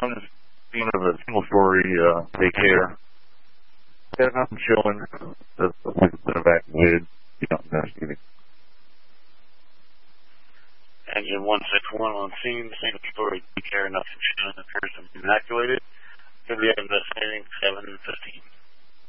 1 is being of a single-story daycare. Yeah, nothing showing. The place has been evacuated. Investigating. Engine 161 on scene, single-story daycare, nothing showing. The person evacuated. Could be investigating 7:15.